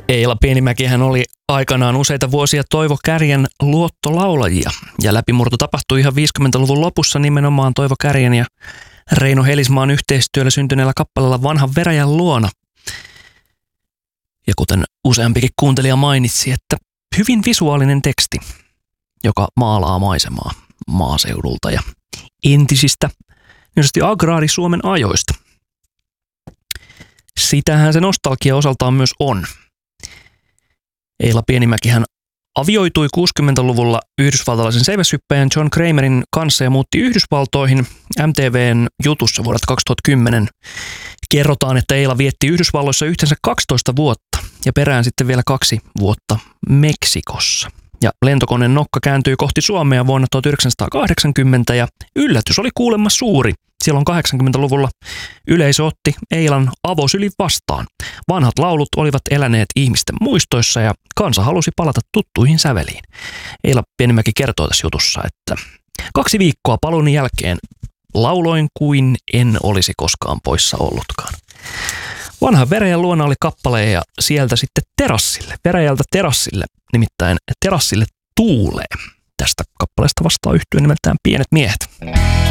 Eila Pienimäkihän oli aikanaan useita vuosia Toivo Kärjen luottolaulajia. Ja läpimurto tapahtui ihan 50-luvun lopussa nimenomaan Toivo Kärjen ja Reino Helismaan yhteistyöllä syntyneellä kappaleella Vanhan veräjän luona. Ja kuten useampikin kuuntelija mainitsi, että hyvin visuaalinen teksti, joka maalaa maisemaa maaseudulta ja entisistä, niin agraari-Suomen ajoista. Sitähän se nostalgia osaltaan myös on. Eila Pienimäkihän avioitui 60-luvulla yhdysvaltalaisen seiväshyppäjän John Kramerin kanssa ja muutti Yhdysvaltoihin. MTVn jutussa vuodelta 2010 kerrotaan, että Eila vietti Yhdysvalloissa yhteensä 12 vuotta ja perään sitten vielä 2 vuotta Meksikossa. Ja lentokoneen nokka kääntyi kohti Suomea vuonna 1980 ja yllätys oli kuulemma suuri. Silloin 80-luvulla yleisö otti Eilan avosylin vastaan. Vanhat laulut olivat eläneet ihmisten muistoissa ja kansa halusi palata tuttuihin säveliin. Eila Pienimäki kertoo tässä jutussa, että 2 viikkoa paluun jälkeen lauloin kuin en olisi koskaan poissa ollutkaan. Vanhan veräjän luona oli kappale ja sieltä sitten terassille, veräjältä terassille, nimittäin terassille tuulee. Tästä kappaleesta vastaa yhtye nimeltään Pienet miehet.